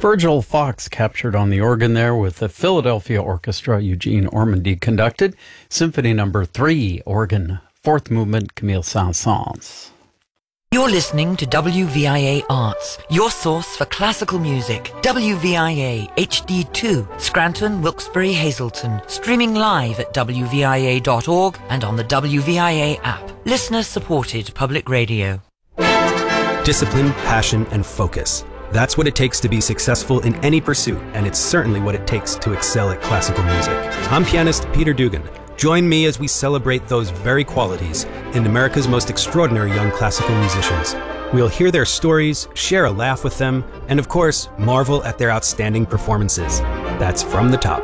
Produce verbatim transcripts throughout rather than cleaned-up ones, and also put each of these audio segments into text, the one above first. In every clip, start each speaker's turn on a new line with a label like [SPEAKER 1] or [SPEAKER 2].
[SPEAKER 1] Virgil Fox captured on the organ there with the Philadelphia Orchestra. Eugene Ormandy conducted. Symphony number three, organ, fourth movement, Camille Saint-Saëns.
[SPEAKER 2] You're listening to W V I A Arts, your source for classical music. W V I A H D two, Scranton, Wilkes-Barre, Hazleton. Streaming live at w v i a dot org and on the W V I A app. Listener-supported public radio.
[SPEAKER 3] Discipline, passion, and focus. That's what it takes to be successful in any pursuit, and it's certainly what it takes to excel at classical music. I'm pianist Peter Dugan. Join me as we celebrate those very qualities in America's most extraordinary young classical musicians. We'll hear their stories, share a laugh with them, and of course, marvel at their outstanding performances. That's From the Top.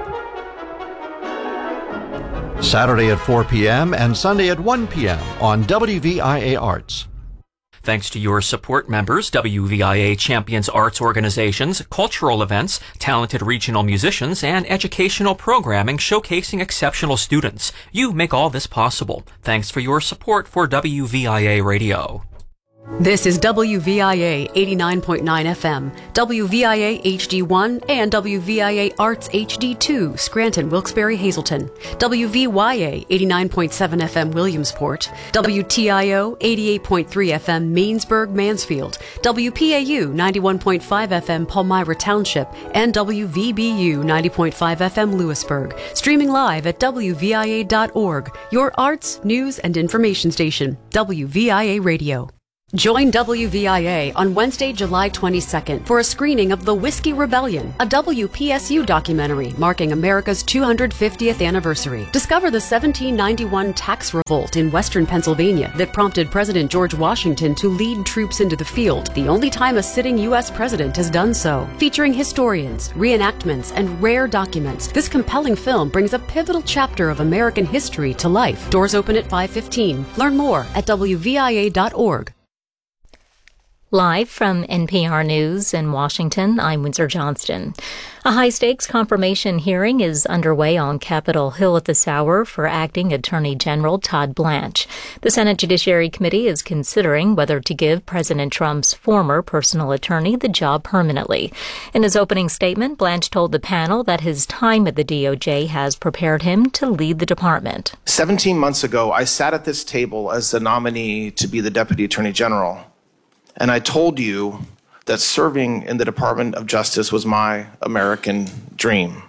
[SPEAKER 4] Saturday at four p.m. and Sunday at one p.m. on W V I A Arts.
[SPEAKER 5] Thanks to your support members, W V I A champions arts organizations, cultural events, talented regional musicians, and educational programming showcasing exceptional students. You make all this possible. Thanks for your support for W V I A Radio.
[SPEAKER 6] This is W V I A eighty-nine point nine F M, W V I A H D one, and W V I A Arts H D two, Scranton, Wilkes-Barre, Hazleton, W V Y A eighty-nine point seven F M, Williamsport, W T I O eighty-eight point three F M, Mainsburg, Mansfield, W P A U ninety-one point five F M, Palmyra Township, and W V B U ninety point five F M, Lewisburg. Streaming live at w v i a dot org, your arts, news, and information station, W V I A Radio. Join W V I A on Wednesday, July twenty-second for a screening of The Whiskey Rebellion, a W P S U documentary marking America's two hundred fiftieth anniversary. Discover the seventeen ninety-one tax revolt in western Pennsylvania that prompted President George Washington to lead troops into the field, the only time a sitting U S president has done so. Featuring historians, reenactments, and rare documents, this compelling film brings a pivotal chapter of American history to life. Doors open at five fifteen. Learn more at w v i a dot org.
[SPEAKER 7] Live from N P R News in Washington, I'm Windsor Johnston. A high-stakes confirmation hearing is underway on Capitol Hill at this hour for Acting Attorney General Todd Blanche. The Senate Judiciary Committee is considering whether to give President Trump's former personal attorney the job permanently. In his opening statement, Blanche told the panel that his time at the D O J has prepared him to lead the department.
[SPEAKER 8] Seventeen months ago, I sat at this table as the nominee to be the Deputy Attorney General. And I told you that serving in the Department of Justice was my American dream.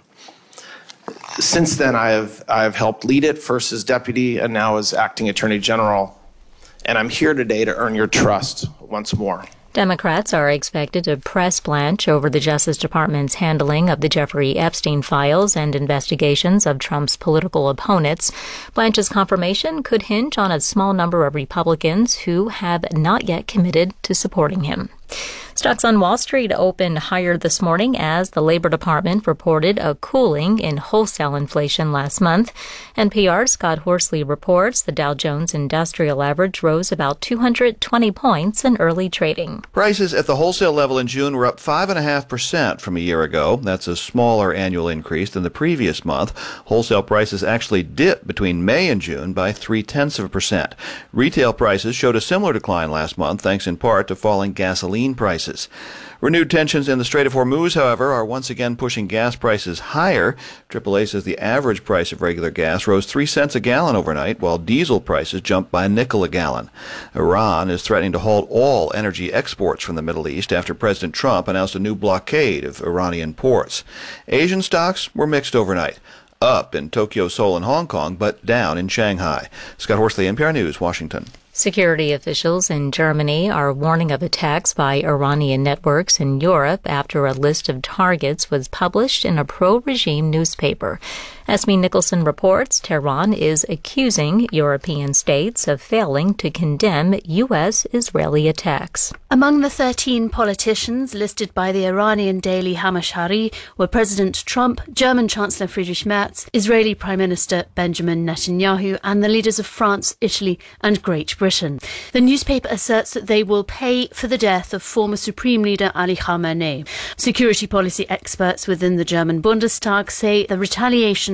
[SPEAKER 8] Since then, I have I have helped lead it, first as deputy and now as acting attorney general. And I'm here today to earn your trust once more.
[SPEAKER 7] Democrats are expected to press Blanche over the Justice Department's handling of the Jeffrey Epstein files and investigations of Trump's political opponents. Blanche's confirmation could hinge on a small number of Republicans who have not yet committed to supporting him. Stocks on Wall Street opened higher this morning as the Labor Department reported a cooling in wholesale inflation last month. N P R's Scott Horsley reports the Dow Jones Industrial Average rose about two hundred twenty points in early trading.
[SPEAKER 9] Prices at the wholesale level in June were up five point five percent from a year ago. That's a smaller annual increase than the previous month. Wholesale prices actually dipped between May and June by three-tenths of a percent. Retail prices showed a similar decline last month, thanks in part to falling gasoline prices. Renewed tensions in the Strait of Hormuz, however, are once again pushing gas prices higher. triple A says the average price of regular gas rose three cents a gallon overnight, while diesel prices jumped by a nickel a gallon. Iran is threatening to halt all energy exports from the Middle East after President Trump announced a new blockade of Iranian ports. Asian stocks were mixed overnight. Up in Tokyo, Seoul, and Hong Kong, but down in Shanghai. Scott Horsley, N P R News, Washington.
[SPEAKER 7] Security officials in Germany are warning of attacks by Iranian networks in Europe after a list of targets was published in a pro-regime newspaper. Esme Nicholson reports Tehran is accusing European states of failing to condemn U S-Israeli attacks.
[SPEAKER 10] Among the thirteen politicians listed by the Iranian daily Hamashari were President Trump, German Chancellor Friedrich Merz, Israeli Prime Minister Benjamin Netanyahu, and the leaders of France, Italy, and Great Britain. The newspaper asserts that they will pay for the death of former Supreme Leader Ali Khamenei. Security policy experts within the German Bundestag say the retaliation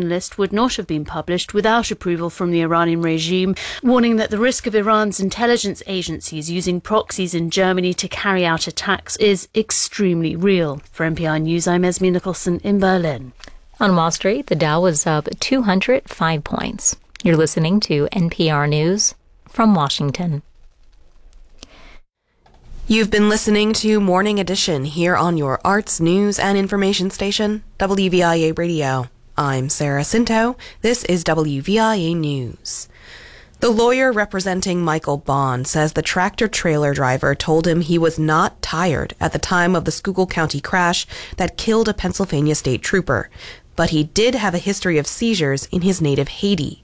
[SPEAKER 10] sanction list would not have been published without approval from the Iranian regime, warning that the risk of Iran's intelligence agencies using proxies in Germany to carry out attacks is extremely real. For N P R News, I'm Esme Nicholson in Berlin.
[SPEAKER 7] On Wall Street, the Dow was up two hundred five points. You're listening to N P R News from Washington.
[SPEAKER 11] You've been listening to Morning Edition here on your arts, news, and information station, W V I A Radio. I'm Sarah Cinto. This is W V I A News. The lawyer representing Michael Bond says the tractor-trailer driver told him he was not tired at the time of the Schuylkill County crash that killed a Pennsylvania state trooper, but he did have a history of seizures in his native Haiti.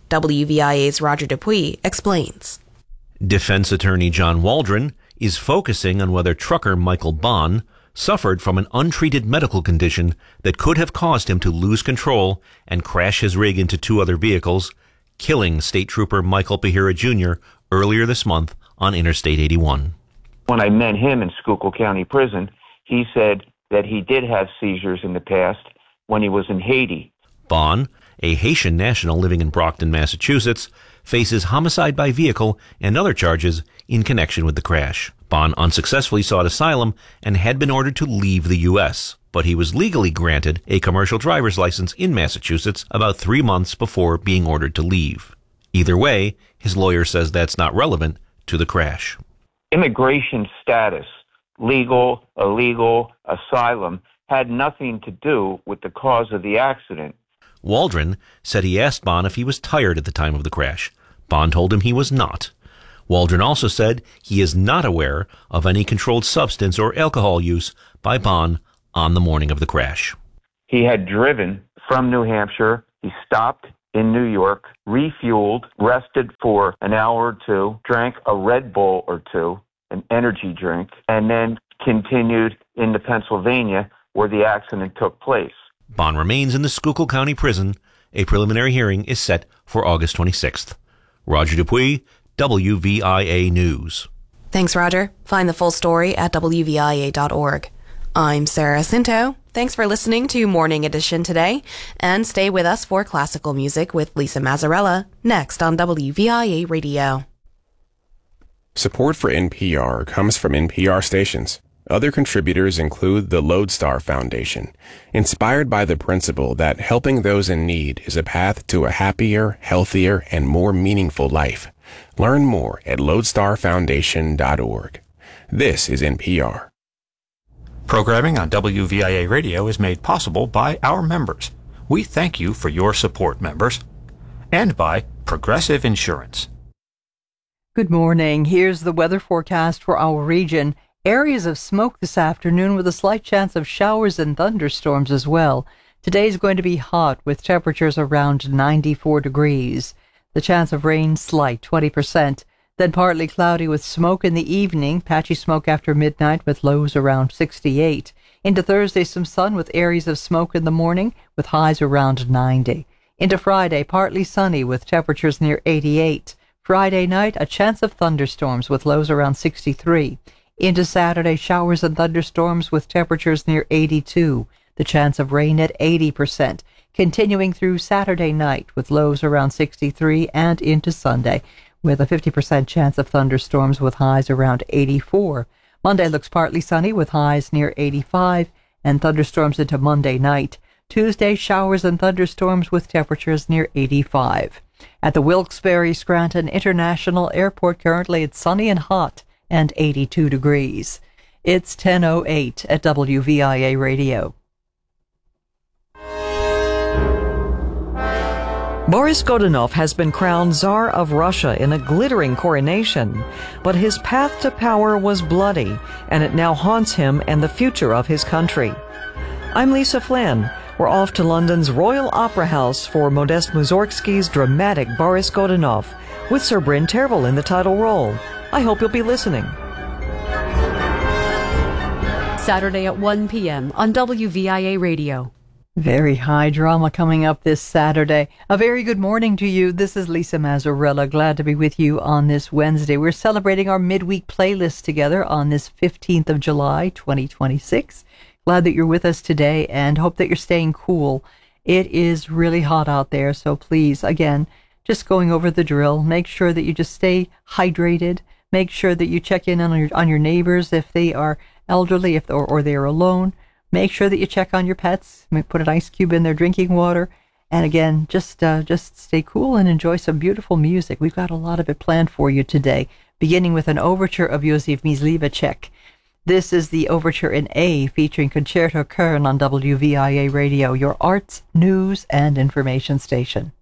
[SPEAKER 11] W V I A's Roger Dupuis explains.
[SPEAKER 12] Defense attorney John Waldron is focusing on whether trucker Michael Bond suffered from an untreated medical condition that could have caused him to lose control and crash his rig into two other vehicles, killing State Trooper Michael Pahira Junior earlier this month on Interstate eighty-one.
[SPEAKER 13] When I met him in Schuylkill County Prison, he said that he did have seizures in the past when he was in Haiti.
[SPEAKER 12] Bond, a Haitian national living in Brockton, Massachusetts, faces homicide by vehicle and other charges in connection with the crash. Bond unsuccessfully sought asylum and had been ordered to leave the U S, but he was legally granted a commercial driver's license in Massachusetts about three months before being ordered to leave. Either way, his lawyer says that's not relevant to the crash.
[SPEAKER 13] Immigration status, legal, illegal, asylum, had nothing to do with the cause of the accident.
[SPEAKER 12] Waldron said he asked Bond if he was tired at the time of the crash. Bond told him he was not. Waldron also said he is not aware of any controlled substance or alcohol use by Bond on the morning of the crash.
[SPEAKER 13] He had driven from New Hampshire. He stopped in New York, refueled, rested for an hour or two, drank a Red Bull or two, an energy drink, and then continued into Pennsylvania where the accident took place.
[SPEAKER 12] Bond remains in the Schuylkill County Prison. A preliminary hearing is set for August twenty-sixth. Roger Dupuis, W V I A News.
[SPEAKER 11] Thanks, Roger. Find the full story at W V I A dot org. I'm Sarah Cinto. Thanks for listening to Morning Edition today, and stay with us for classical music with Lisa Mazzarella next on W V I A Radio.
[SPEAKER 14] Support for N P R comes from N P R stations. Other contributors include the Lodestar Foundation, inspired by the principle that helping those in need is a path to a happier, healthier, and more meaningful life. Learn more at lodestar foundation dot org. This is N P R.
[SPEAKER 15] Programming on W V I A Radio is made possible by our members. We thank you for your support, members. And by Progressive Insurance.
[SPEAKER 16] Good morning. Here's the weather forecast for our region. Areas of smoke this afternoon with a slight chance of showers and thunderstorms as well. Today is going to be hot with temperatures around ninety-four degrees. The chance of rain slight, twenty percent. Then partly cloudy with smoke in the evening, patchy smoke after midnight with lows around sixty-eight. Into Thursday, some sun with areas of smoke in the morning with highs around ninety. Into Friday, partly sunny with temperatures near eighty-eight. Friday night, a chance of thunderstorms with lows around sixty-three. Into Saturday, showers and thunderstorms with temperatures near eighty-two. The chance of rain at eighty percent. Continuing through Saturday night with lows around sixty-three and into Sunday with a fifty percent chance of thunderstorms with highs around eighty-four. Monday looks partly sunny with highs near eighty-five and thunderstorms into Monday night. Tuesday, showers and thunderstorms with temperatures near eighty-five. At the Wilkes-Barre Scranton International Airport, currently it's sunny and hot and eighty-two degrees. It's ten oh eight at W V I A Radio.
[SPEAKER 17] Boris Godunov has been crowned Tsar of Russia in a glittering coronation, but his path to power was bloody, and it now haunts him and the future of his country. I'm Lisa Flynn. We're off to London's Royal Opera House for Modest Mussorgsky's dramatic Boris Godunov, with Sir Bryn Tervel in the title role. I hope you'll be listening.
[SPEAKER 6] Saturday at one p.m. on W V I A Radio.
[SPEAKER 16] Very high drama coming up this Saturday. A very good morning to you. This is Lisa Mazzarella. Glad to be with you on this Wednesday. We're celebrating our midweek playlist together on this fifteenth of July, twenty twenty-six. Glad that you're with us today and hope that you're staying cool It is really hot out there, so please, again, just going over the drill, make sure that you just stay hydrated. Make sure that you check in on your on your neighbors if they are elderly, if or, or they are alone. Make sure that you check on your pets. Put an ice cube in their drinking water. And again, just uh, just stay cool and enjoy some beautiful music. We've got a lot of it planned for you today, beginning with an overture of József Myslivacek. This is the overture in A, featuring Concerto Köln on W V I A Radio, your arts, news, and information station.